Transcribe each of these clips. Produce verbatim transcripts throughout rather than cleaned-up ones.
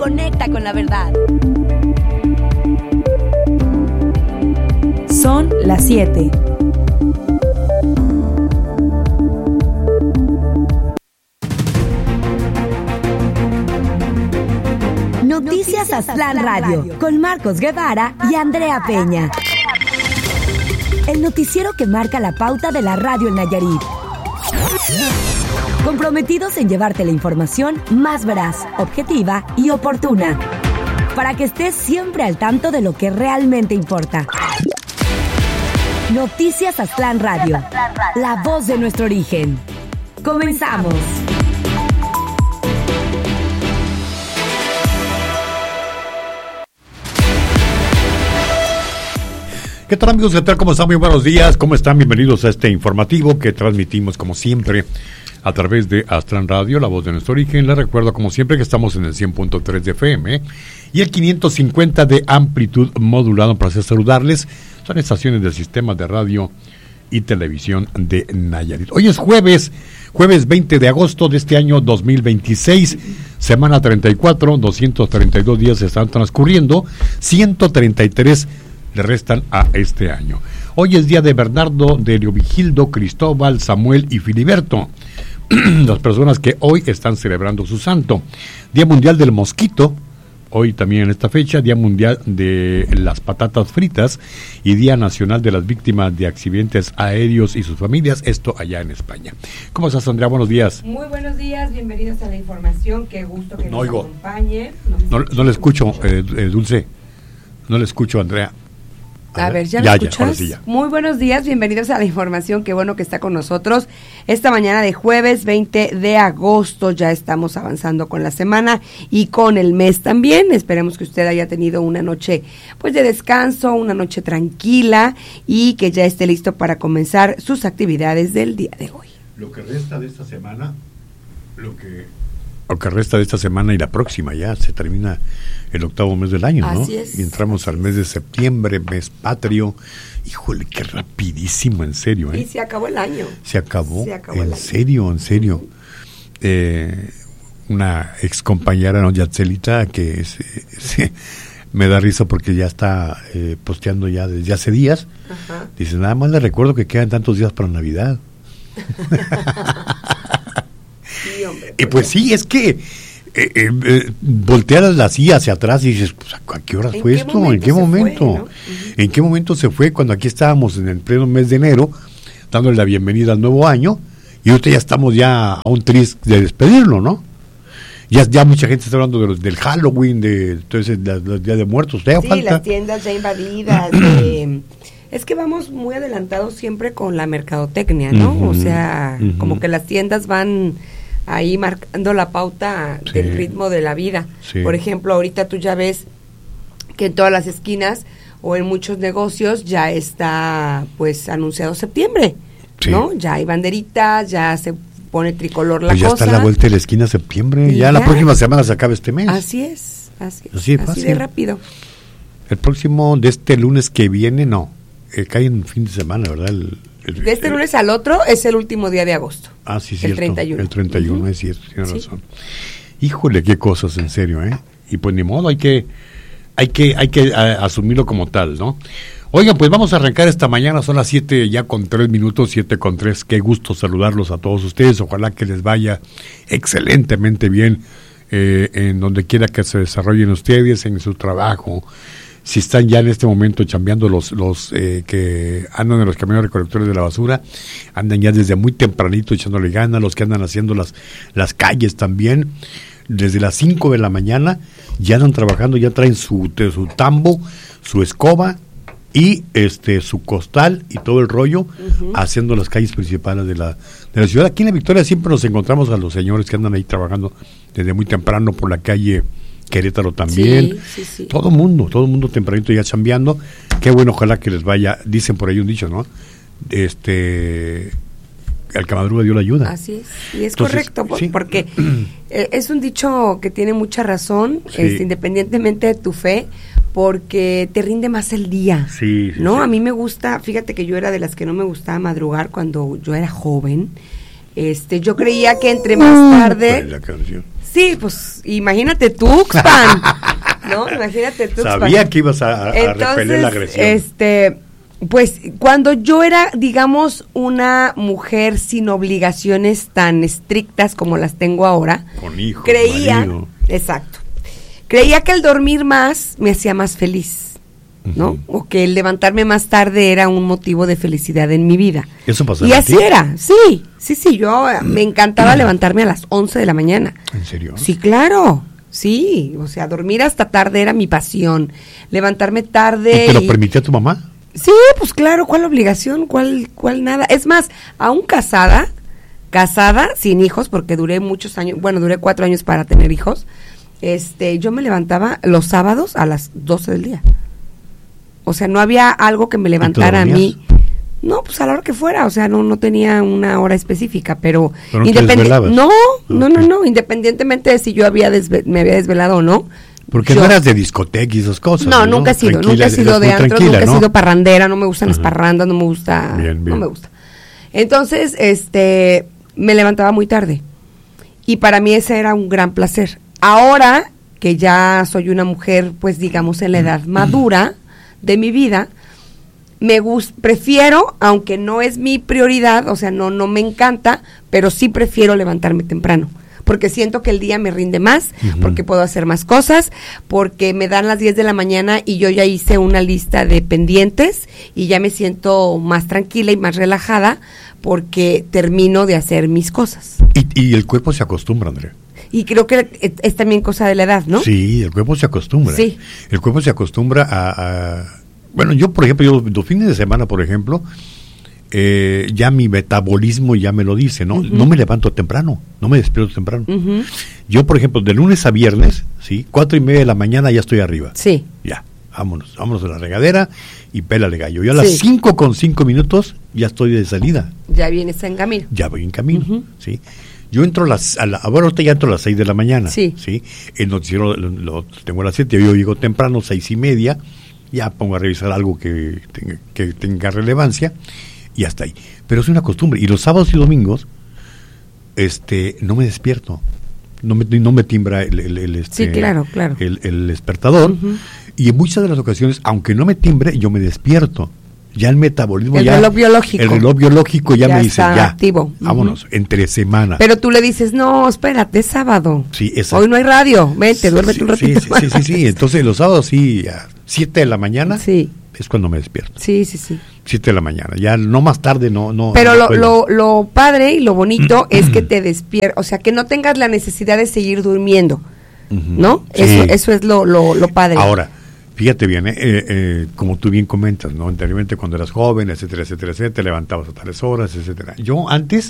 Conecta con la verdad. Son las siete. Noticias Aztlán Radio, con Marcos Guevara y Andrea Peña. El noticiero que marca la pauta de la radio en Nayarit. Comprometidos en llevarte la información más veraz, objetiva y oportuna, para que estés siempre al tanto de lo que realmente importa. Noticias Aztlán Radio, la voz de nuestro origen. Comenzamos. ¿Qué tal, amigos? ¿Qué tal? ¿Cómo están? Muy buenos días. ¿Cómo están? Bienvenidos a este informativo que transmitimos, como siempre, a través de Aztlán Radio, la voz de nuestro origen. Les recuerdo, como siempre, que estamos en el cien punto tres de F M y el quinientos cincuenta de amplitud modulada. Un placer saludarles. Son estaciones del sistema de radio y televisión de Nayarit. Hoy es jueves, jueves veinte de agosto de este año dos mil veintiséis, semana treinta y cuatro, doscientos treinta y dos días están transcurriendo, ciento treinta y tres le restan a este año. Hoy es día de Bernardo, de Leovigildo, Cristóbal, Samuel y Filiberto, las personas que hoy están celebrando su santo. Día Mundial del Mosquito, hoy también en esta fecha, Día Mundial de las Patatas Fritas y Día Nacional de las Víctimas de Accidentes Aéreos y sus familias, esto allá en España. ¿Cómo estás, Andrea? Buenos días. Muy buenos días, bienvenidos a la información, qué gusto que no nos oigo. acompañe. No, no, no le escucho, eh, eh, Dulce, no le escucho, Andrea. A ver, ¿ya, ya lo escuchas? Ya, ahora sí ya. Muy buenos días, bienvenidos a la información, qué bueno que está con nosotros. Esta mañana de jueves veinte de agosto, ya estamos avanzando con la semana y con el mes también. Esperemos que usted haya tenido una noche pues de descanso, una noche tranquila y que ya esté listo para comenzar sus actividades del día de hoy. Lo que resta de esta semana, lo que... Lo que resta de esta semana y la próxima, ya se termina el octavo mes del año, ¿no? Así es. Y entramos al mes de septiembre, mes patrio. Híjole, qué rapidísimo, en serio, ¿eh? Y se acabó el año. Se acabó, se acabó en serio, en serio. Eh, una ex compañera, ¿no? Yatzelita, que se, se, me da risa porque ya está eh, posteando ya desde hace días. Ajá. Dice, nada más le recuerdo que quedan tantos días para Navidad. Sí, hombre, y pues sí, es que eh, eh, eh, volteas la silla hacia atrás y dices, pues, ¿a qué hora fue esto? ¿En qué momento? Fue, ¿no? Uh-huh. ¿En qué momento se fue cuando aquí estábamos en el pleno mes de enero, dándole la bienvenida al nuevo año, y ahorita ya estamos ya a un tris de despedirlo, ¿no? Ya, ya mucha gente está hablando de los, del Halloween, de entonces los, los días de muertos. ¿Te sí, falta? Las tiendas ya invadidas. de, es que vamos muy adelantados siempre con la mercadotecnia, ¿no? Uh-huh, o sea, uh-huh. como que las tiendas van ahí marcando la pauta sí. del ritmo de la vida. Sí. Por ejemplo, ahorita tú ya ves que en todas las esquinas o en muchos negocios ya está pues anunciado septiembre, sí. ¿no? Ya hay banderitas, ya se pone tricolor la pues ya cosa. Ya está a la vuelta de la esquina septiembre, ya, ya la próxima semana se acaba este mes. Así es, así, así, es así de rápido. El próximo de este lunes que viene, no, eh, cae en fin de semana, ¿verdad? El, el, de este el, lunes al otro es el último día de agosto. Ah, sí, el cierto. treinta y uno. El treinta y uno, uh-huh. Es cierto, tiene sí. razón. Híjole, qué cosas, en serio, ¿eh? Y pues ni modo, hay que hay que hay que a, asumirlo como tal, ¿no? Oigan, pues vamos a arrancar esta mañana, son las siete ya con tres minutos, siete con tres. Qué gusto saludarlos a todos ustedes, ojalá que les vaya excelentemente bien eh, en donde quiera que se desarrollen ustedes, en su trabajo. Si están ya en este momento chambeando los los eh, que andan en los camiones recolectores de la basura, andan ya desde muy tempranito echándole ganas, los que andan haciendo las las calles también, desde las cinco de la mañana, ya andan trabajando, ya traen su, su tambo, su escoba y este su costal y todo el rollo, uh-huh. haciendo las calles principales de la, de la ciudad. Aquí en La Victoria siempre nos encontramos a los señores que andan ahí trabajando desde muy temprano por la calle Querétaro también, sí, sí, sí. todo mundo, todo mundo tempranito ya chambeando. Qué bueno, ojalá que les vaya, dicen por ahí un dicho, ¿no? Este, al que madruga Dios la ayuda. Así es, y es Entonces, correcto, por, sí. porque eh, es un dicho que tiene mucha razón, sí. este, independientemente de tu fe, porque te rinde más el día, sí, sí, ¿no? sí. A mí me gusta, fíjate que yo era de las que no me gustaba madrugar cuando yo era joven. Este, yo creía que entre más tarde... La canción. Sí, pues imagínate Tuxpan, ¿no? Imagínate Tuxpan. Sabía que ibas a, a Entonces, repeler la agresión. Este, pues cuando yo era, digamos, una mujer sin obligaciones tan estrictas como las tengo ahora, con hijos, creía, marido. exacto, creía que el dormir más me hacía más feliz. ¿No? Uh-huh. O que el levantarme más tarde era un motivo de felicidad en mi vida. ¿Eso pasaba? Y así era, sí, sí, sí, yo me encantaba levantarme a las once de la mañana. ¿En serio? Sí, claro, sí, o sea, dormir hasta tarde era mi pasión, levantarme tarde. ¿Y te lo y... permitía tu mamá? Sí, pues claro, ¿cuál obligación? ¿Cuál, cuál nada? Es más, aún casada, casada, sin hijos, porque duré muchos años, bueno, duré cuatro años para tener hijos, este, yo me levantaba los sábados a las doce del día. O sea, no había algo que me levantara a mí. No, pues a la hora que fuera, o sea, no no tenía una hora específica, pero, ¿Pero no independi- te no, no, okay. no, no, independientemente de si yo había desve- me había desvelado o no. Porque yo, no eras de discoteca y esas cosas. No, ¿no? nunca he sido, Tranquila, nunca he sido de antro, nunca ¿no? he sido parrandera, no me gustan Ajá. las parrandas, no me gusta, Bien, bien. no me gusta. Entonces, este, me levantaba muy tarde y para mí ese era un gran placer. Ahora que ya soy una mujer, pues digamos en la edad madura de mi vida, me gust- prefiero, aunque no es mi prioridad, o sea, no no me encanta, pero sí prefiero levantarme temprano, porque siento que el día me rinde más, uh-huh. porque puedo hacer más cosas, porque me dan las diez de la mañana y yo ya hice una lista de pendientes y ya me siento más tranquila y más relajada porque termino de hacer mis cosas. Y, y el cuerpo se acostumbra, Andrea. Y creo que es, es también cosa de la edad, ¿no? Sí, el cuerpo se acostumbra. Sí. El cuerpo se acostumbra a... a bueno, yo, por ejemplo, yo los fines de semana, por ejemplo, eh, ya mi metabolismo ya me lo dice, ¿no? Uh-huh. No me levanto temprano, no me despierto temprano. Uh-huh. Yo, por ejemplo, de lunes a viernes, ¿sí? Cuatro y media de la mañana ya estoy arriba. Sí. Ya, vámonos, vámonos a la regadera y pélale gallo. Yo a las sí. cinco con cinco minutos ya estoy de salida. Ya vienes en camino. Ya voy en camino, uh-huh. ¿sí? Yo entro a las, a la, bueno, ahorita ya entro a las seis de la mañana, sí, ¿sí? El noticiero lo, lo tengo a las siete, yo llego temprano, seis y media, ya pongo a revisar algo que tenga, que tenga relevancia y hasta ahí. Pero es una costumbre, y los sábados y domingos, este, no me despierto, no me, no me timbra el, el, el este, sí, claro, claro. el, el despertador, uh-huh. y en muchas de las ocasiones, aunque no me timbre, yo me despierto. Ya el metabolismo, el ya, reloj biológico. El reloj biológico ya, ya me dice, ya, activo. Vámonos, uh-huh. entre semanas. Pero tú le dices, no, espérate, es sábado. Sí, es hoy no hay radio, vete, duérmete sí, un ratito. Sí, sí, sí, sí, sí, entonces los sábados sí, a siete de la mañana sí. es cuando me despierto. Sí, sí, sí. siete de la mañana, ya no más tarde, no, no. Pero no lo, lo, lo padre y lo bonito es que te despiertas, o sea, que no tengas la necesidad de seguir durmiendo, uh-huh. ¿no? Sí. Eso, eso es lo, lo, lo padre. Ahora, fíjate bien, eh, eh, como tú bien comentas, ¿no? Anteriormente cuando eras joven, etcétera, etcétera, etcétera, te levantabas a tales horas, etcétera. Yo antes,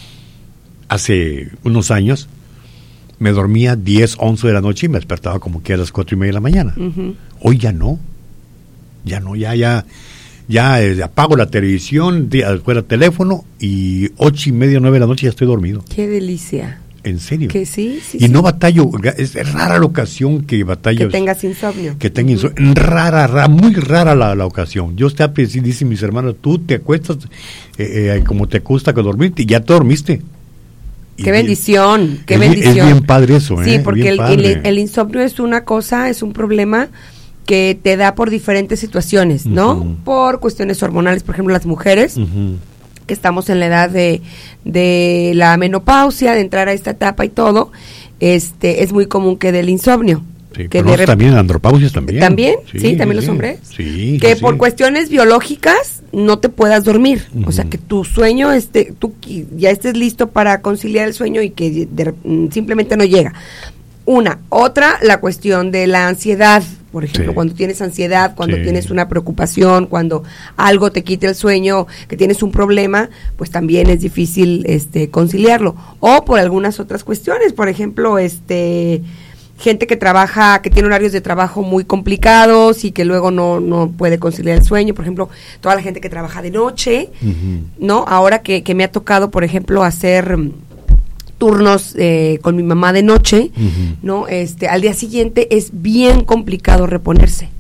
hace unos años, me dormía diez, once de la noche y me despertaba como que a las cuatro y media de la mañana. Uh-huh. Hoy ya no, ya no, ya, ya, ya eh, apago la televisión, fuera teléfono y ocho y media, nueve de la noche ya estoy dormido. ¡Qué delicia! ¿En serio? Que sí, sí. Y sí. no batallo, es rara la ocasión que batallo. Que tengas insomnio. Que tenga insomnio. Uh-huh. Rara, rara, muy rara la, la ocasión. Yo estaba, dicen mis hermanos, tú te acuestas eh, eh, como te gusta que dormirte y ya te dormiste. Y qué bendición, qué es, bendición. Es bien padre eso, ¿eh? Sí, porque el, el, el insomnio es una cosa, es un problema que te da por diferentes situaciones, ¿no? Uh-huh. Por cuestiones hormonales, por ejemplo, las mujeres. Uh-huh. Que estamos en la edad de, de la menopausia, de entrar a esta etapa y todo, este es muy común que del insomnio. Sí, que pero de rep- también andropausias también. ¿También? Sí, sí también sí, los hombres. Sí, que sí, por sí. cuestiones biológicas no te puedas dormir. Uh-huh. O sea, que tu sueño, este, tú ya estés listo para conciliar el sueño y que de, simplemente no llega. Una. Otra, la cuestión de la ansiedad. Por ejemplo, sí. cuando tienes ansiedad, cuando sí. tienes una preocupación, cuando algo te quita el sueño, que tienes un problema, pues también es difícil este conciliarlo. O por algunas otras cuestiones, por ejemplo, este gente que trabaja, que tiene horarios de trabajo muy complicados y que luego no, no puede conciliar el sueño. Por ejemplo, toda la gente que trabaja de noche, uh-huh. ¿no? Ahora que, que me ha tocado, por ejemplo, hacer turnos eh, con mi mamá de noche, uh-huh. ¿no? Este, al día siguiente es bien complicado reponerse.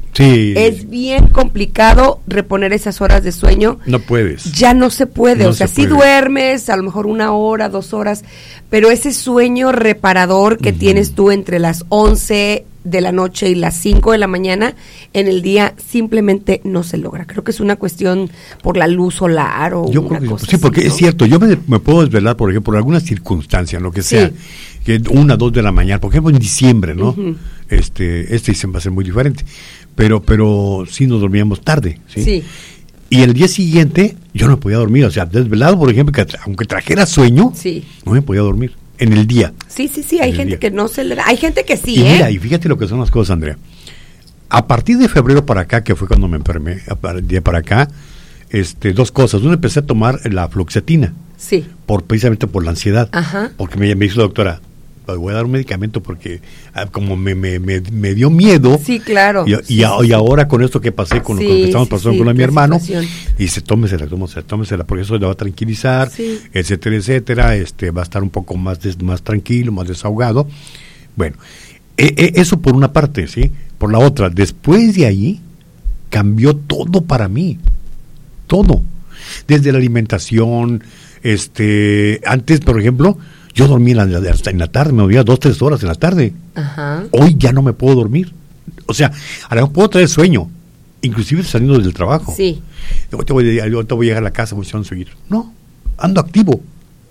Sí. Es bien complicado reponer esas horas de sueño. No puedes. Ya no se puede, No o sea, se sí puede. duermes, a lo mejor una hora, dos horas, pero ese sueño reparador que Ujú. tienes tú entre las once de la noche y las cinco de la mañana, en el día simplemente no se logra. Creo que es una cuestión por la luz solar o Yo una creo que cosa sí, porque así, ¿no? es cierto, yo me, me puedo desvelar, por ejemplo, por alguna circunstancia, lo que sea, Sí. que una, dos de la mañana, por ejemplo, en diciembre, ¿no? Ujú. Este, este diciembre va a ser muy diferente, pero, pero sí nos dormíamos tarde, ¿sí? Sí. Y el día siguiente yo no podía dormir, o sea, desvelado, por ejemplo, que tra- aunque trajera sueño, Sí. no me podía dormir en el día. Sí, sí, sí, hay En el gente día. que no se le da, hay gente que sí, y ¿eh? mira, y fíjate lo que son las cosas, Andrea. A partir de febrero para acá, que fue cuando me enfermé, a par- de para acá, este, dos cosas. Uno, empecé a tomar la fluoxetina, Sí. por precisamente por la ansiedad. Ajá. Porque me, me dijo la doctora, "Te voy a dar un medicamento porque ah, como me, me, me, me dio miedo". Sí, claro. Y, Sí, y, a- sí, y sí. ahora con esto que pasé, con, Sí, lo con lo que estamos sí, pasando sí, con la, mi la hermano, situación. y dice, tómesela, tómesela, tómesela, porque eso le va a tranquilizar, Sí. etcétera, etcétera, este va a estar un poco más, des- más tranquilo, más desahogado. Bueno, e- e- eso por una parte, ¿sí? Por la otra, después de ahí, cambió todo para mí, todo, desde la alimentación, este, antes, por ejemplo, yo dormía en la, hasta en la tarde, me dormía dos, tres horas en la tarde. Ajá. Hoy ya no me puedo dormir. O sea, ahora puedo traer sueño, inclusive saliendo del trabajo. Sí. Yo te voy a, yo te voy a llegar a la casa, voy a seguir. No, ando activo.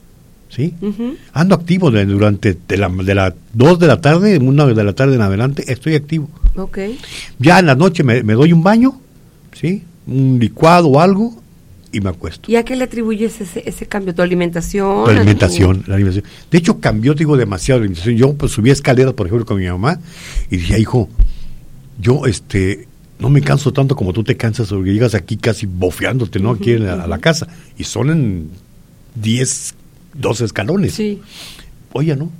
¿Sí? Ujú. Ando activo de- durante de la, de las dos de la tarde, una de la tarde en adelante, estoy activo. Ok. Ya en la noche me, me doy un baño, ¿sí? Un licuado o algo y me acuesto. ¿Y a qué le atribuyes ese, ese cambio? ¿Tu alimentación? La ¿A tu- alimentación, la alimentación. De hecho, cambió, te digo, demasiado la alimentación. Yo pues subí escaleras, por ejemplo, con mi mamá y dije, hijo, yo este no me canso tanto como tú te cansas, porque llegas aquí casi bofeándote, ¿no? Aquí en la- a la casa. Y son en diez, doce escalones. Sí. Oye, ¿no?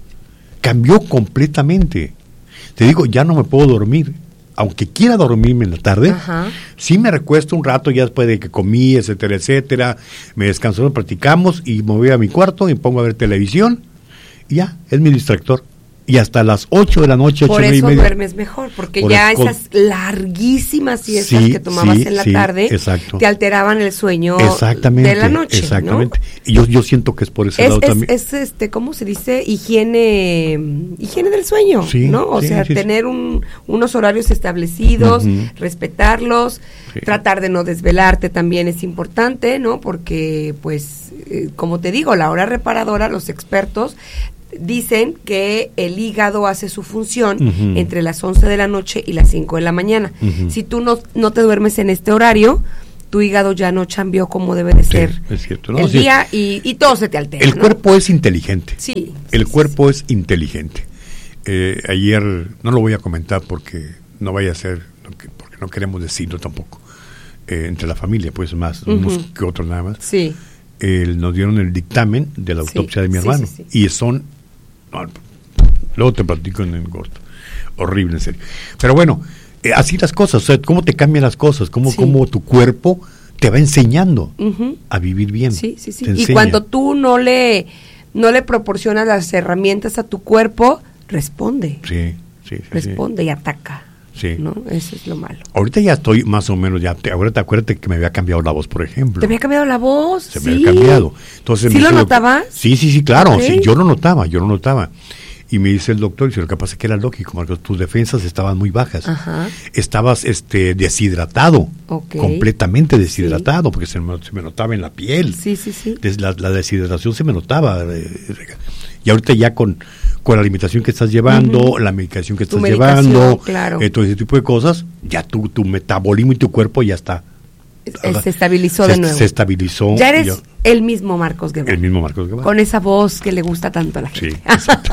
Cambió completamente. Te digo, ya no me puedo dormir. Aunque quiera dormirme en la tarde, Ajá. sí me recuesto un rato ya después de que comí, etcétera, etcétera. Me descanso, nos platicamos y me voy a mi cuarto y pongo a ver televisión. Y ya, es mi distractor. Y hasta las ocho de la noche, ocho Por y eso media. duermes mejor, porque Por ya el- esas larguísimas siestas Sí, que tomabas sí, en la sí, tarde exacto. te alteraban el sueño Exactamente. de la noche, Exactamente. ¿no? Y yo, yo siento que es por ese Es, lado es, también. es, este, ¿cómo se dice? Higiene, higiene del sueño, Sí, ¿no? O sí, sea, sí, sí. tener un, unos horarios establecidos, Ujú. respetarlos, Sí. tratar de no desvelarte también es importante, ¿no? Porque, pues, eh, como te digo, la hora reparadora, los expertos dicen que el hígado hace su función Ujú. entre las once de la noche y las cinco de la mañana. Ujú. Si tú no, no te duermes en este horario, tu hígado ya no chambeó como debe de Sí, ser es cierto, ¿no? el Sí. día y, y todo se te altera. El ¿no? cuerpo es inteligente. Sí. El sí, cuerpo es inteligente. Eh, ayer, no lo voy a comentar porque no vaya a ser, no que- porque no queremos decirlo tampoco, eh, entre la familia, pues más, Ujú. unos que otros nada más. Sí. Eh, nos dieron el dictamen de la Sí, autopsia de mi sí, hermano. sí, sí. Y son, no, luego te platico en el corto, horrible en serio. Pero bueno, eh, así las cosas, o sea, cómo te cambian las cosas, cómo, Sí. cómo tu cuerpo te va enseñando Ujú. a vivir bien. Sí, sí, sí. te Y enseña. cuando tú no le, no le proporcionas las herramientas a tu cuerpo, responde. Sí, sí, sí. responde y ataca. Sí. ¿No? Eso es lo malo. Ahorita ya estoy más o menos, ya te, ahorita acuérdate que me había cambiado la voz, por ejemplo. ¿Te había cambiado la voz? Se sí. me había cambiado. Entonces ¿Sí me lo dice el notabas? doctor- Sí, sí, sí, claro. Ok. Sí, yo lo notaba, yo lo notaba. Y me dice el doctor, dice, lo que pasa es que era lógico, Marcos, tus defensas estaban muy bajas. Ajá. Estabas este deshidratado, Ok. completamente deshidratado, porque se me, se me notaba en la piel. Sí, sí, sí. Des- La, la deshidratación se me notaba. eh, Y ahorita ya con, con la alimentación que estás llevando, Ujú. la medicación que Tu estás medicación, llevando, claro. eh, todo ese tipo de cosas, ya tu, tu metabolismo y tu cuerpo ya está. Eh, Se estabilizó se, de nuevo. Se estabilizó. Ya eres y yo- el mismo Marcos Guevara. el mismo Marcos Guevara. Con esa voz que le gusta tanto a la gente. Sí, exacto.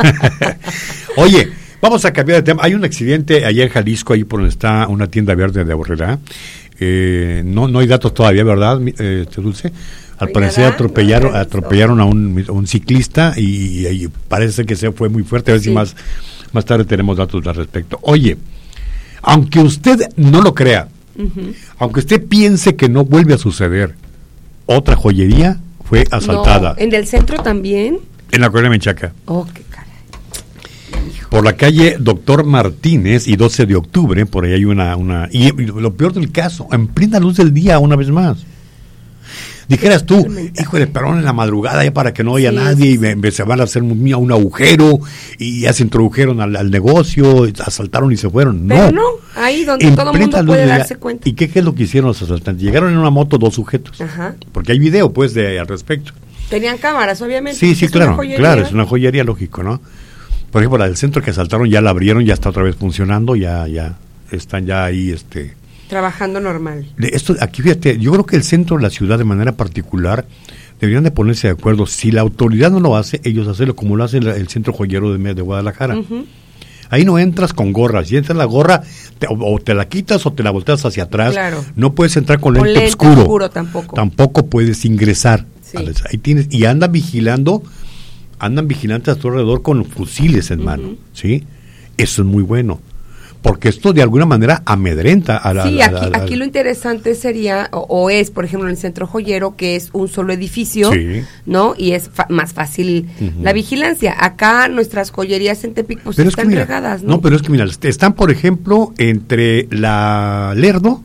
Oye, vamos a cambiar de tema. Hay un accidente allá en Jalisco, ahí por donde está una tienda verde de Aborrera. Eh, no, no hay datos todavía, ¿verdad, mi- eh, este Dulce? Al Oye, parecer ¿verdad? atropellaron, No lo he visto. atropellaron a un, a un ciclista y, y parece que se fue muy fuerte. A ver si Sí. más, más tarde tenemos datos al respecto. Oye, aunque usted no lo crea, Ujú. aunque usted piense que no vuelve a suceder, otra joyería fue asaltada No, ¿en el centro también? en la colonia Menchaca. Oh, qué caray. Por por la calle Doctor Martínez y doce de octubre, por ahí hay una, una y, y lo peor del caso, en plena luz del día una vez más. Dijeras tú, híjole, perdón, en la madrugada ya para que no haya sí, nadie, sí, y me, se van a hacer un, un agujero, y ya se introdujeron al, al negocio, asaltaron y se fueron. Pero no, no, ahí donde todo el mundo puede darse cuenta. ¿Y qué, qué es lo que hicieron los asaltantes? Llegaron en una moto dos sujetos, Ajá. porque hay video pues de al respecto. Tenían cámaras, obviamente. Sí, sí, claro, claro, es una joyería, lógico, ¿no? Por ejemplo, la del centro que asaltaron ya la abrieron, ya está otra vez funcionando, ya, ya están ya ahí, este... trabajando normal. Esto, aquí fíjate, yo creo que el centro de la ciudad de manera particular deberían de ponerse de acuerdo. Si la autoridad no lo hace, ellos hacerlo como lo hace el, el centro joyero de, de Guadalajara. Uh-huh. Ahí no entras con gorra. Si entras la gorra, te, o, o te la quitas o te la volteas hacia atrás. Claro. No puedes entrar con, con lente, lente oscuro. oscuro tampoco. Tampoco puedes ingresar. Sí. Ahí tienes, y andan vigilando, andan vigilantes a tu alrededor con fusiles en uh-huh. mano, ¿sí? Eso es muy bueno. Porque esto de alguna manera amedrenta a la... Sí, a, aquí, a, a, aquí lo interesante sería, o, o es, por ejemplo, en el centro joyero, que es un solo edificio, sí. ¿no? Y es fa- más fácil uh-huh. la vigilancia. Acá nuestras joyerías en Tepic pues pero están es que mira, regadas, ¿no? No, pero es que mira, están, por ejemplo, entre la Lerdo,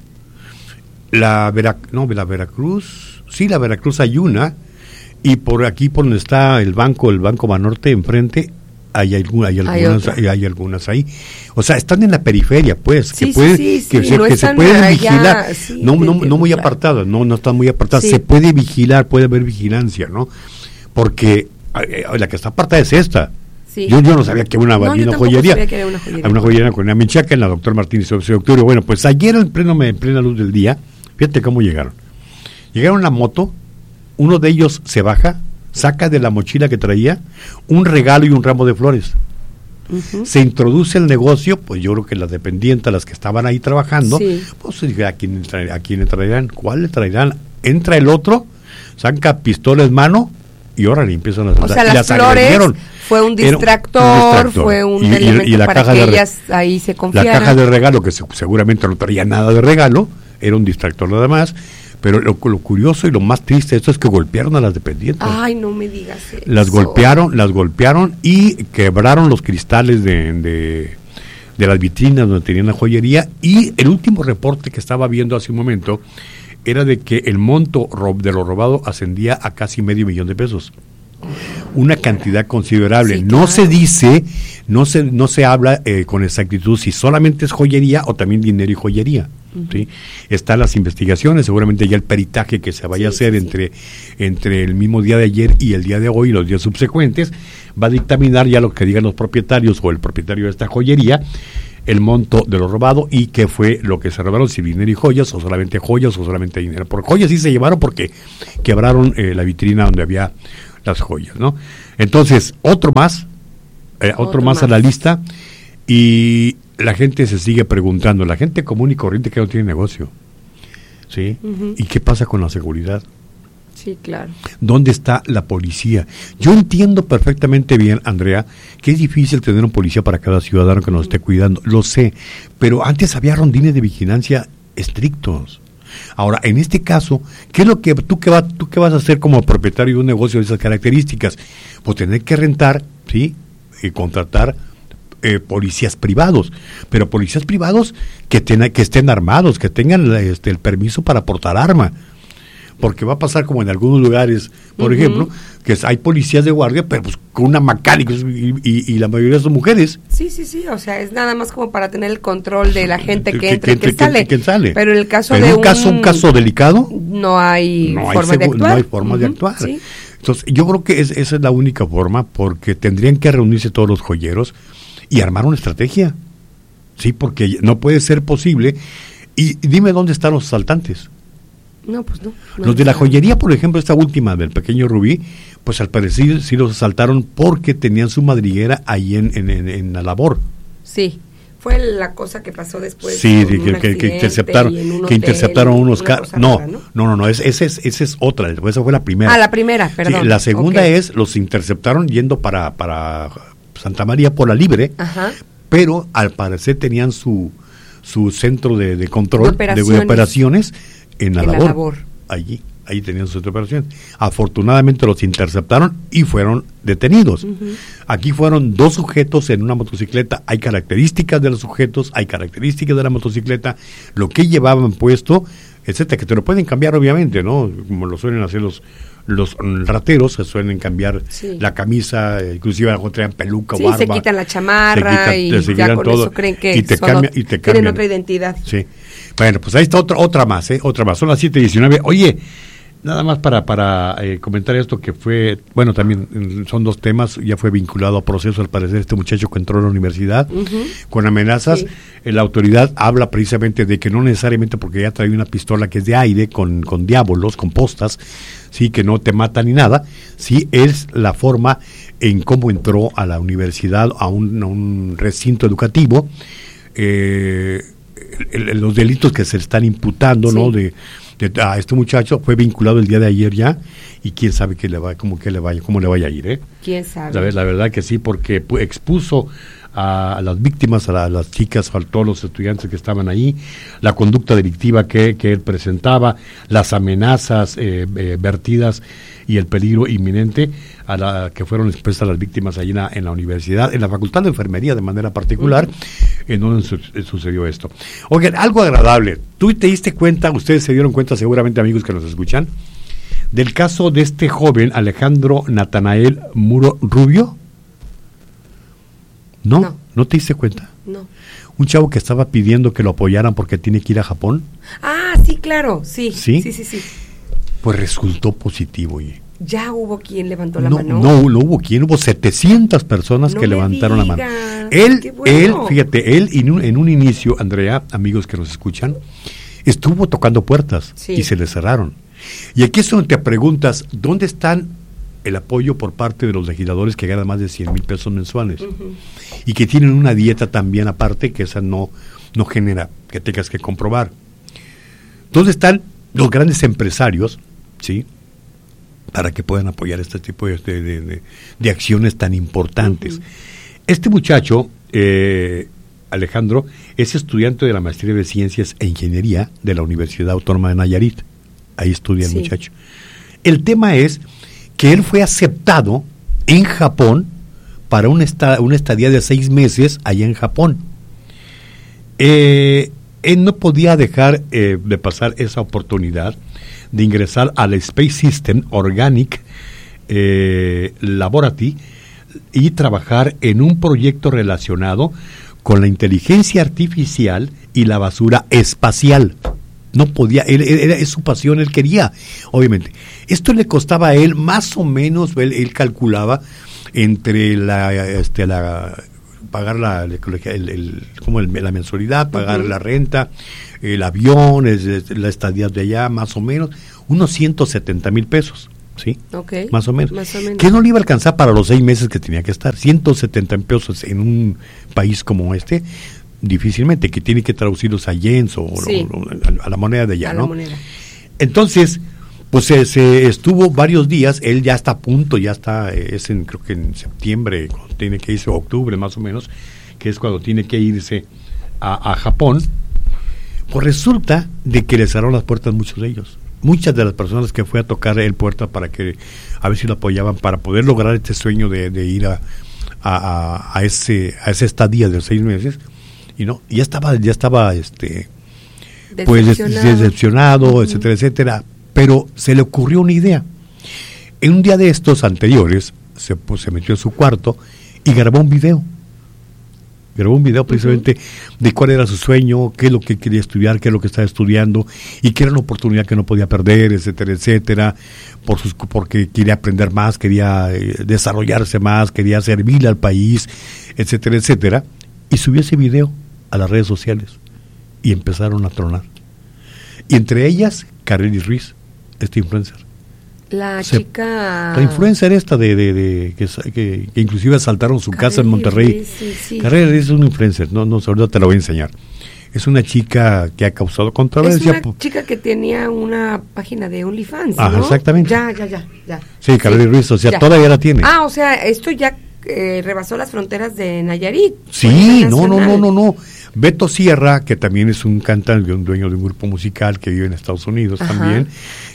la Vera, no, la Veracruz, sí, la Veracruz hay una, y por aquí, por donde está el banco, el Banco Banorte, enfrente, hay, algún, hay algunas hay, hay algunas ahí, o sea, están en la periferia, pues, sí, que puede, sí, sí, que, sí, se, no que se pueden allá, vigilar, sí, no, no, te, no muy claro. apartadas, no, no están muy apartadas, sí. se puede vigilar, puede haber vigilancia, ¿no? Porque eh, la que está apartada es esta. Sí. Yo, yo no sabía que una, no, una joyería, sabía que era una joyería, una joyería con una Michoacán, en la Doctor Martínez de octubre. Bueno, pues ayer en pleno en plena luz del día, fíjate cómo llegaron. Llegaron en la moto, uno de ellos se baja, saca de la mochila que traía un regalo y un ramo de flores. Uh-huh. Se introduce el negocio, pues yo creo que las dependientes, las que estaban ahí trabajando, sí. pues ¿a quién, ¿a quién le traerán? ¿Cuál le traerán? Entra el otro, saca pistola en mano y ahora le empiezan a saltar. O sea, las, las flores agredieron. Fue un distractor, un distractor, fue un y, elemento y, y la para caja que de, ellas ahí se confiaran. La caja de regalo, que se, seguramente no traía nada de regalo, era un distractor nada más. Pero lo, lo curioso y lo más triste de esto es que golpearon a las dependientes. Ay, no me digas eso. Las golpearon, las golpearon y quebraron los cristales de, de, de las vitrinas donde tenían la joyería. Y el último reporte que estaba viendo hace un momento era de que el monto de lo robado ascendía a casi medio millón de pesos. Una cantidad considerable. Sí, claro. No se dice, no se, no se habla eh, con exactitud si solamente es joyería o también dinero y joyería. Uh-huh. ¿Sí? Están las investigaciones, seguramente ya el peritaje que se vaya sí, a hacer sí, entre, sí. entre el mismo día de ayer y el día de hoy y los días subsecuentes, va a dictaminar ya lo que digan los propietarios o el propietario de esta joyería, el monto de lo robado y qué fue lo que se robaron, si dinero y joyas o solamente joyas o solamente dinero. Por joyas sí se llevaron porque quebraron eh, la vitrina donde había las joyas, ¿no? Entonces, otro más, eh, otro, otro más, más a la lista y la gente se sigue preguntando, la gente común y corriente que no tiene negocio, ¿sí? Uh-huh. ¿Y qué pasa con la seguridad? Sí, claro. ¿Dónde está la policía? Yo entiendo perfectamente bien, Andrea, que es difícil tener un policía para cada ciudadano que nos esté cuidando, lo sé, pero antes había rondines de vigilancia estrictos. Ahora, en este caso, ¿qué es lo que tú que va, tú qué vas a hacer como propietario de un negocio de esas características? Pues tener que rentar, ¿sí? Y contratar eh, policías privados, pero policías privados que tengan, que estén armados, que tengan este, el permiso para portar arma. Porque va a pasar como en algunos lugares, por uh-huh. ejemplo, que hay policías de guardia, pero pues con una mecánica y, y, y la mayoría son mujeres. Sí, sí, sí, o sea, es nada más como para tener el control de la gente que entra y que, que, que, sale. que sale. Pero en el caso pero de un, un caso, un caso delicado, no hay no forma hay de actuar. No hay forma uh-huh. de actuar. ¿Sí? Entonces, yo creo que es, esa es la única forma, porque tendrían que reunirse todos los joyeros y armar una estrategia. Sí, porque no puede ser posible. Y, y dime dónde están los asaltantes. No, pues no. no los de la joyería, por ejemplo, esta última del pequeño Rubí, pues al parecer sí los asaltaron porque tenían su madriguera ahí en, en, en, en la labor. Sí, fue la cosa que pasó después. Sí, sí que, que, que interceptaron, que hotel, interceptaron unos carros. No, rara, ¿no? no, no, no, esa es, esa es otra, esa fue la primera. Ah, la primera, perdón. Sí, la segunda okay. es, los interceptaron yendo para, para Santa María por la Libre, Ajá. pero al parecer tenían su, su centro de, de control, de operaciones. de, de operaciones en la, en labor, la labor, allí. ahí tenían sus operaciones. Afortunadamente los interceptaron y fueron detenidos. Uh-huh. Aquí fueron dos sujetos en una motocicleta. Hay características de los sujetos, hay características de la motocicleta, lo que llevaban puesto, etcétera, que te lo pueden cambiar obviamente, ¿no? Como lo suelen hacer los los rateros, se suelen cambiar sí. la camisa, inclusive a lo mejor traen peluca sí, o barba. se quitan la chamarra se quitan, y ya con todo, eso creen que y te cambia, y te tienen otra identidad. Sí. Bueno, pues ahí está otra otra más, ¿eh? Otra más. Son las siete diecinueve. Oye, nada más para para eh, comentar esto que fue, bueno, también son dos temas, ya fue vinculado a proceso al parecer este muchacho que entró a la universidad uh-huh. con amenazas. Sí. Eh, la autoridad habla precisamente de que no necesariamente porque ya trae una pistola que es de aire, con, con diábolos, con postas, sí, que no te mata ni nada, sí, es la forma en cómo entró a la universidad, a un, a un recinto educativo, eh, el, el, los delitos que se le están imputando, sí. ¿no? De, de a este muchacho fue vinculado el día de ayer ya, y quién sabe qué le va, cómo que le vaya, cómo le vaya a ir, ¿eh? Quién sabe. La, la verdad que sí, porque expuso a, a las víctimas, a, la, a las chicas, a todos los estudiantes que estaban ahí, la conducta delictiva que, que él presentaba, las amenazas eh, eh, vertidas y el peligro inminente a la que fueron expuestas las víctimas allí en la, en la universidad, en la Facultad de Enfermería de manera particular, uh-huh. en donde su, sucedió esto. Oigan, algo agradable. ¿Tú te diste cuenta, ustedes se dieron cuenta seguramente, amigos que nos escuchan, del caso de este joven Alejandro Natanael Muro Rubio? ¿No? ¿No? ¿No te diste cuenta? No. Un chavo que estaba pidiendo que lo apoyaran porque tiene que ir a Japón. Ah, sí, claro, sí. ¿Sí? Sí, sí, sí. Pues resultó positivo, oye. ¿Ya hubo quien levantó la no, mano? No, no hubo quien, hubo setecientas personas no que levantaron digas. la mano. Él, Qué bueno. él, fíjate, él en un, en un inicio, Andrea, amigos que nos escuchan, estuvo tocando puertas sí. y se le cerraron. Y aquí es donde te preguntas, ¿dónde están el apoyo por parte de los legisladores que ganan más de cien mil pesos mensuales? Uh-huh. Y que tienen una dieta también aparte, que esa no, no genera que tengas que comprobar. ¿Dónde están los grandes empresarios, sí, para que puedan apoyar este tipo de, de, de, de acciones tan importantes? Uh-huh. Este muchacho, eh, Alejandro, es estudiante de la Maestría de Ciencias e Ingeniería de la Universidad Autónoma de Nayarit. Ahí estudia el sí. muchacho. El tema es que él fue aceptado en Japón para una, esta, una estadía de seis meses allá en Japón. Eh, él no podía dejar eh, de pasar esa oportunidad de ingresar al Space System Organic eh, Laboratory y trabajar en un proyecto relacionado con la inteligencia artificial y la basura espacial. No podía, él, él, era, es su pasión, él quería, obviamente. Esto le costaba a él más o menos, él, él calculaba entre la, este, la pagar la, el, el, como el, la mensualidad, pagar uh-huh. la renta, el avión, es, la estadía de allá, más o menos, unos ciento setenta mil pesos, ¿sí? Okay. Más o menos. Más o menos. Que no le iba a alcanzar para los seis meses que tenía que estar, ciento setenta mil pesos en un país como este, difícilmente, que tiene que traducirlos a yens o, sí. o, o a, a la moneda de allá, a ¿no? La moneda. Entonces, pues se, se estuvo varios días, él ya está a punto, ya está, es en, creo que en septiembre, cuando tiene que irse, octubre más o menos, que es cuando tiene que irse a, a Japón. Pues resulta de que le cerraron las puertas a muchos de ellos. Muchas de las personas que fue a tocar el puerta para que, a ver si lo apoyaban, para poder lograr este sueño de, de ir a, a, a, a ese a esa estadía de seis meses, y no, ya estaba, ya estaba este pues decepcionado, decepcionado uh-huh. etcétera, etcétera, pero se le ocurrió una idea. En un día de estos anteriores, se, pues, se metió en su cuarto y grabó un video. Grabó un video precisamente uh-huh. de cuál era su sueño, qué es lo que quería estudiar, qué es lo que estaba estudiando, y qué era una oportunidad que no podía perder, etcétera, etcétera, por sus, porque quería aprender más, quería eh, desarrollarse más, quería servirle al país, etcétera, etcétera, y subió ese video a las redes sociales y empezaron a tronar. Y entre ellas, Kareli Ruiz, este influencer. La Se, chica... La influencer esta de, de, de que, que, que inclusive asaltaron su Kareli casa en Monterrey. Ruiz, sí, sí. Kareli Ruiz es una influencer, no, no, ahorita te la voy a enseñar. Es una chica que ha causado controversia. Es una chica que tenía una página de OnlyFans, ¿no? Ah, exactamente. Ya, ya, ya, ya. Sí, Kareli sí, Ruiz, o sea, ya. Todavía la tiene. Ah, o sea, esto ya eh, rebasó las fronteras de Nayarit. Sí, no, no, no, no, no. Beto Sierra, que también es un cantante, un dueño de un grupo musical que vive en Estados Unidos. Ajá. También,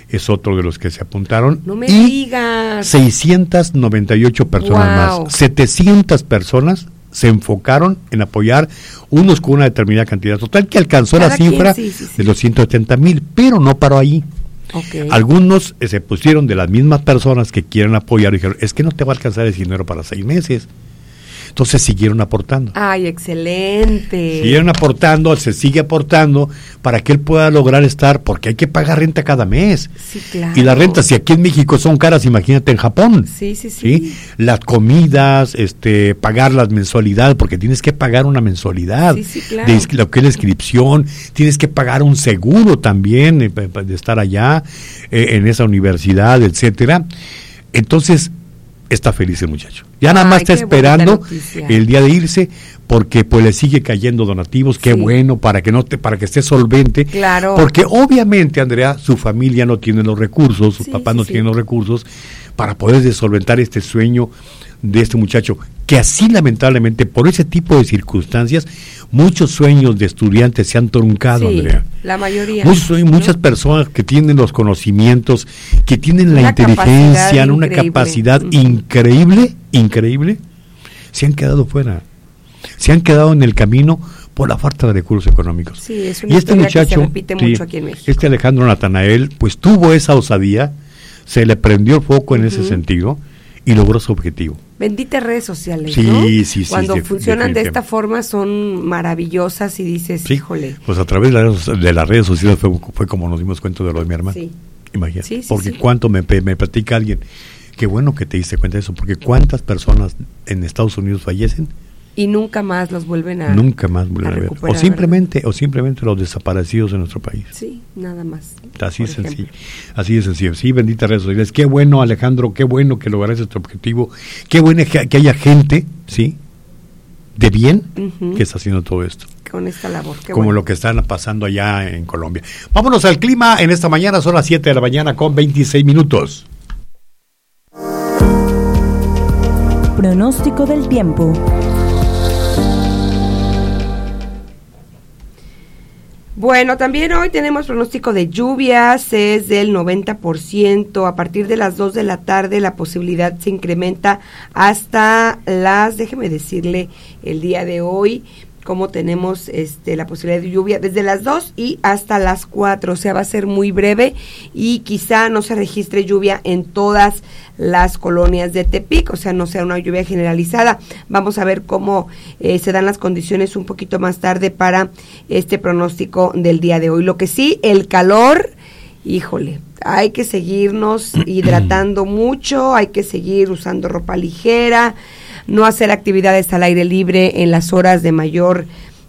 es otro de los que se apuntaron. No me y digas. seiscientas noventa y ocho personas Wow. más. setecientas personas se enfocaron en apoyar, unos con una determinada cantidad total, que alcanzó Cada la cifra quien, sí, sí, sí. de los ciento setenta mil, pero no paró ahí. Okay. Algunos eh, se pusieron de las mismas personas que quieren apoyar y dijeron, es que no te va a alcanzar ese dinero para seis meses. Entonces siguieron aportando. Ay, excelente. Siguieron aportando, se sigue aportando para que él pueda lograr estar, porque hay que pagar renta cada mes. Sí, claro. Y las rentas, si aquí en México son caras, imagínate en Japón. Sí, sí, sí. ¿Sí? Las comidas, este, pagar las mensualidades, porque tienes que pagar una mensualidad. Sí, sí, claro. De lo que es la inscripción, tienes que pagar un seguro también eh, de estar allá, eh, en esa universidad, etcétera. Entonces, está feliz el muchacho. Ya nada Ay, más está qué bonita esperando noticia. el día de irse, porque pues le sigue cayendo donativos. Qué Sí. bueno, para que no te, para que esté solvente. Claro. Porque obviamente, Andrea, su familia no tiene los recursos, sus Sí, papás sí, no sí. tienen los recursos para poder solventar este sueño de este muchacho, que así lamentablemente por ese tipo de circunstancias muchos sueños de estudiantes se han truncado, Sí, Andrea. la mayoría. Muchos sueños, ¿no? muchas personas que tienen los conocimientos, que tienen la Una inteligencia, capacidad una increíble. capacidad Ujú. increíble, increíble, se han quedado fuera, se han quedado en el camino por la falta de recursos económicos. Sí, es una Y este historia que muchacho, se repite sí, mucho aquí en México. este Alejandro Natanael, pues tuvo esa osadía, se le prendió el foco en ese Ujú. sentido y logró su objetivo. Benditas redes sociales, Sí, ¿no? sí, sí, Cuando sí, funcionan de esta definitivamente. forma son maravillosas y dices, Sí, híjole. pues a través de las, de las redes sociales fue, fue como nos dimos cuenta de lo de mi hermano. Sí. Imagínate, Sí, sí, porque sí. cuánto me, me platica alguien, qué bueno que te diste cuenta de eso, porque cuántas personas en Estados Unidos fallecen, Y nunca más los vuelven a nunca más vuelven a a ver, recuperar, o simplemente, o simplemente los desaparecidos en nuestro país. Sí, nada más. Así por es sencillo, ejemplo. así de sencillo. Sí, benditas redes sociales. Qué bueno, Alejandro, qué bueno que lograste este objetivo. Qué bueno que, que haya gente, ¿sí? De bien, Ujú. que está haciendo todo esto. Con esta labor. Qué Como bueno. lo que están pasando allá en Colombia. Vámonos al clima en esta mañana, son las siete de la mañana con veintiséis minutos. Pronóstico del tiempo. Bueno, también hoy tenemos pronóstico de lluvias, es del noventa por ciento. A partir de las dos de la tarde la posibilidad se incrementa hasta las, déjeme decirle, el día de hoy, como tenemos este la posibilidad de lluvia desde las dos y hasta las cuatro, o sea, va a ser muy breve y quizá no se registre lluvia en todas las colonias de Tepic, o sea, no sea una lluvia generalizada. Vamos a ver cómo eh, se dan las condiciones un poquito más tarde para este pronóstico del día de hoy. Lo que sí, el calor, híjole, hay que seguirnos hidratando mucho, hay que seguir usando ropa ligera, no hacer actividades al aire libre en las horas de mayor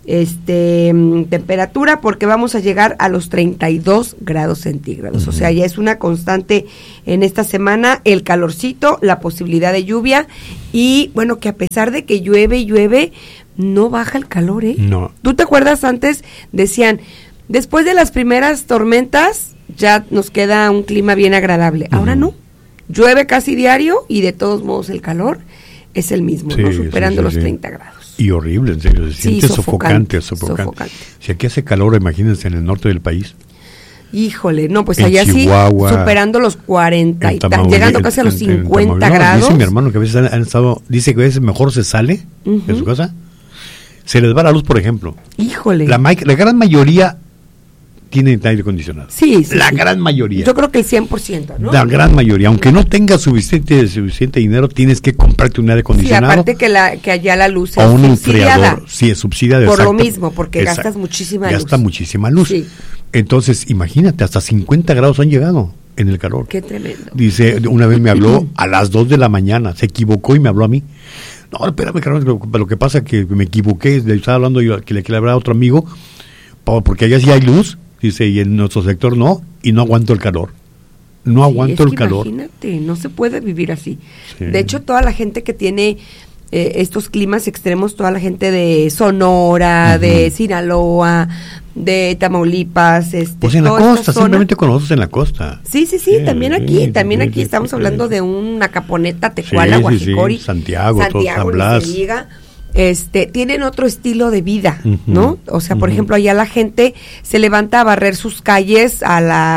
este temperatura, porque vamos a llegar a los treinta y dos grados centígrados. Uh-huh. O sea, ya es una constante en esta semana el calorcito, la posibilidad de lluvia y bueno, que a pesar de que llueve y llueve, no baja el calor, ¿eh? No. ¿Tú te acuerdas antes? Decían, después de las primeras tormentas ya nos queda un clima bien agradable. Ahora uh-huh. no. Llueve casi diario y de todos modos el calor es el mismo, sí, ¿no? Superando sí, sí, los sí. treinta grados. Y horrible, en serio, se sí, siente sofocante, sofocante, sofocante. sofocante. Si aquí hace calor, imagínense en el norte del país. Híjole, no, pues en allá Chihuahua, sí, superando los cuarenta y tal, llegando casi a los en, cincuenta en grados. Dice mi hermano que a veces han, han estado, dice que a veces mejor se sale uh-huh. de su casa, se les va la luz, por ejemplo. Híjole. La, la gran mayoría tienen aire acondicionado. Sí, sí. La sí. gran mayoría. Yo creo que el cien por ciento, ¿no? La gran mayoría. Aunque no tengas suficiente, suficiente dinero, tienes que comprarte un aire acondicionado. Sí, aparte que, la, que allá la luz es o un subsidiada. enfriador. Sí, es subsidiada. Por exacto. lo mismo, porque exacto. gastas muchísima Gasta luz. Gasta muchísima luz. Sí. Entonces, imagínate, hasta cincuenta grados han llegado en el calor. Qué tremendo. Dice, una vez me habló a las dos de la mañana, se equivocó y me habló a mí. No, espérame, Carlos, lo, lo que pasa es que me equivoqué, le estaba hablando yo, que le quería hablar a otro amigo, porque allá sí hay luz. Dice, y en nuestro sector no, y no aguanto el calor. No sí, aguanto es el que calor. Imagínate, no se puede vivir así. Sí. De hecho, toda la gente que tiene eh, estos climas extremos, toda la gente de Sonora, uh-huh. de Sinaloa, de Tamaulipas, este, pues en la costa, simplemente con nosotros en la costa. Sí, sí, sí, sí también aquí, sí, también sí, aquí sí, estamos sí, hablando de una Caponeta, Tecuala, Guajicori, Santiago, Santiago, todo San Blas. Ni se diga. Este, tienen otro estilo de vida, uh-huh, ¿no? O sea, por uh-huh. ejemplo, allá la gente se levanta a barrer sus calles a las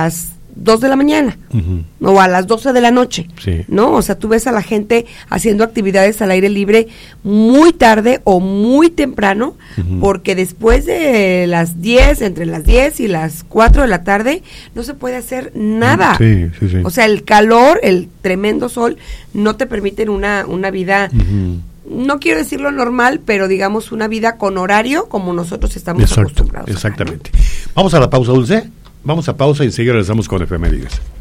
dos de la mañana, uh-huh. o a las doce de la noche, sí. ¿no? O sea, tú ves a la gente haciendo actividades al aire libre muy tarde o muy temprano, uh-huh. porque después de las diez, entre las diez y las cuatro de la tarde, no se puede hacer nada. Sí, sí, sí. O sea, el calor, el tremendo sol, no te permiten una, una vida... Uh-huh. No quiero decirlo normal, pero digamos una vida con horario como nosotros estamos Exacto, acostumbrados. Exactamente. Acá, ¿no? Vamos a la pausa, Dulce. Vamos a pausa y enseguida regresamos con efemérides.